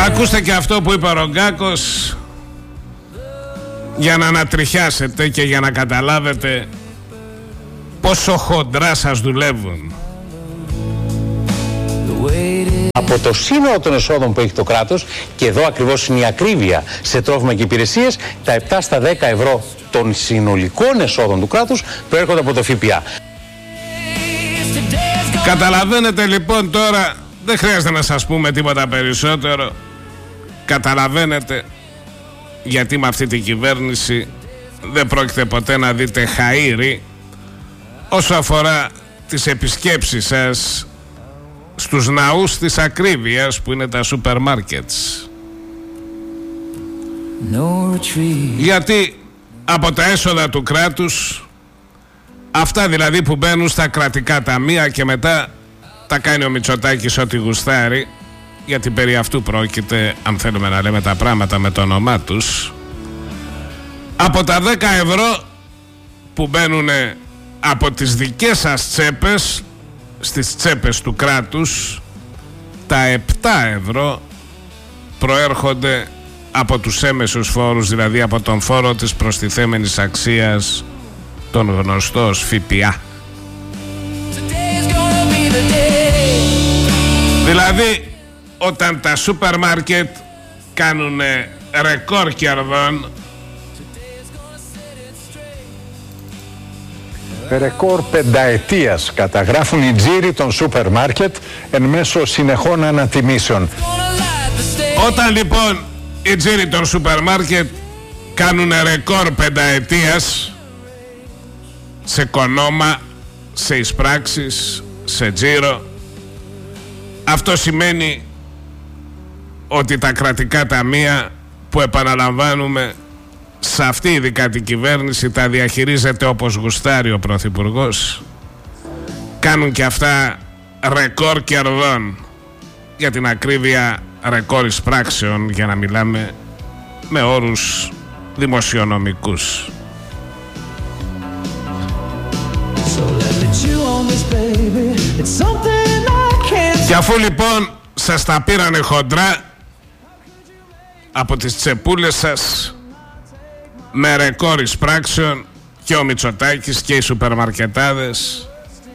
Ακούστε και αυτό που είπε ο Ρογκάκος, για να ανατριχιάσετε και για να καταλάβετε πόσο χοντρά σας δουλεύουν. Από το σύνολο των εσόδων που έχει το κράτος, και εδώ ακριβώς είναι η ακρίβεια σε τρόφιμα και υπηρεσίες, τα 7 στα 10 ευρώ των συνολικών εσόδων του κράτους προέρχονται από το ΦΠΑ. Καταλαβαίνετε λοιπόν τώρα, δεν χρειάζεται να σας πούμε τίποτα περισσότερο. Καταλαβαίνετε γιατί με αυτή την κυβέρνηση δεν πρόκειται ποτέ να δείτε χαΐρι όσο αφορά τις επισκέψεις σας στους ναούς της ακρίβειας που είναι τα σούπερ μάρκετς. Γιατί από τα έσοδα του κράτους, αυτά δηλαδή που μπαίνουν στα κρατικά ταμεία και μετά τα κάνει ο Μητσοτάκης ό,τι γουστάρει, γιατί περί αυτού πρόκειται, αν θέλουμε να λέμε τα πράγματα με το όνομά τους, από τα 10 ευρώ που μπαίνουν από τις δικές σας τσέπες στις τσέπες του κράτους, τα 7 ευρώ προέρχονται από τους έμεσους φόρους, δηλαδή από τον φόρο της προστιθέμενης αξίας, τον γνωστό ως ΦΠΑ. Δηλαδή όταν τα σούπερ μάρκετ κάνουν ρεκόρ κερδών, ρεκόρ πενταετίας καταγράφουν οι τζίροι των σούπερ μάρκετ εν μέσω συνεχών ανατιμήσεων. Όταν λοιπόν οι τζίροι των σούπερ μάρκετ κάνουν ρεκόρ πενταετίας σε κονόμα, σε εισπράξεις, σε τζίρο, αυτό σημαίνει ότι τα κρατικά ταμεία που επαναλαμβάνουμε σε αυτή ειδικά την κυβέρνηση τα διαχειρίζεται όπως γουστάρει ο Πρωθυπουργός, κάνουν και αυτά ρεκόρ κερδών, για την ακρίβεια ρεκόρ εισπράξεων, για να μιλάμε με όρους δημοσιονομικούς. Και αφού λοιπόν σας τα πήρανε χοντρά από τις τσεπούλες σας με ρεκόρ εισπράξεων και ο Μητσοτάκης και οι σουπερμαρκετάδες,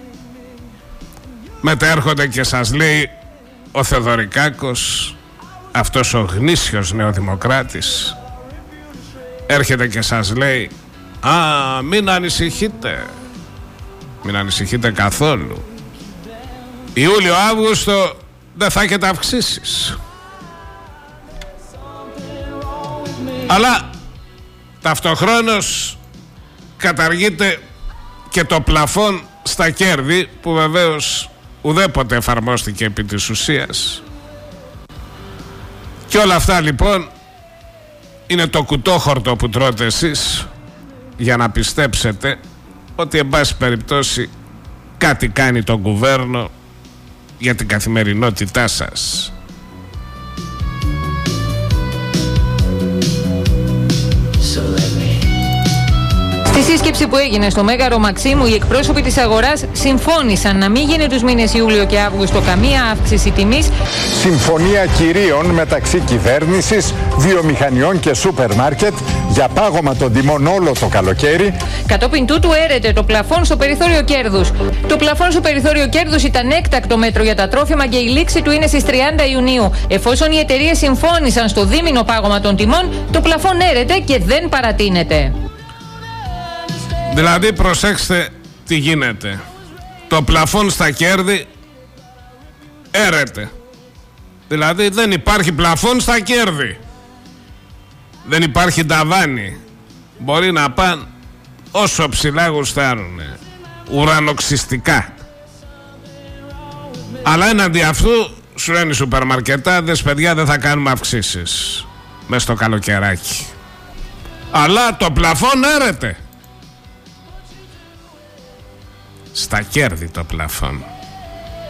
μετά έρχονται και σας λέει ο Θεοδωρικάκος, αυτός ο γνήσιος νεοδημοκράτης, έρχεται και σας λέει μην ανησυχείτε, μην ανησυχείτε καθόλου, Ιούλιο-Αύγουστο δεν θα έχετε αυξήσεις. Αλλά ταυτοχρόνως καταργείται και το πλαφόν στα κέρδη, που βεβαίως ουδέποτε εφαρμόστηκε επί της ουσίας. Και όλα αυτά λοιπόν είναι το κουτόχορτο που τρώτε εσείς για να πιστέψετε ότι εν πάση περιπτώσει κάτι κάνει το γκουβέρνο για την καθημερινότητά σας. Στη σύσκεψη που έγινε στο Μέγαρο Μαξίμου, οι εκπρόσωποι της αγοράς συμφώνησαν να μην γίνει τους μήνες Ιούλιο και Αύγουστο καμία αύξηση τιμής. Συμφωνία κυρίων μεταξύ κυβέρνησης, βιομηχανιών και σούπερ μάρκετ για πάγωμα των τιμών όλο το καλοκαίρι. Κατόπιν τούτου έρεται το πλαφόν στο περιθώριο κέρδους. Το πλαφόν στο περιθώριο κέρδους ήταν έκτακτο μέτρο για τα τρόφιμα και η λήξη του είναι στις 30 Ιουνίου. Εφόσον οι εταιρείες συμφώνησαν στο δίμηνο πάγωμα των τιμών, το πλαφόν έρεται και δεν παρατείνεται. Δηλαδή προσέξτε τι γίνεται. Το πλαφόν στα κέρδη έρεται. Δηλαδή δεν υπάρχει πλαφόν στα κέρδη. Δεν υπάρχει ταβάνι. Μπορεί να πάνε όσο ψηλά γουστάρουνε, ουρανοξυστικά. Αλλά έναντι αυτού σου λένε οι σουπερμαρκετάδες, παιδιά, δεν θα κάνουμε αυξήσεις μες στο καλοκαιράκι. Αλλά το πλαφόν έρεται. Στα κέρδη το πλαφόν.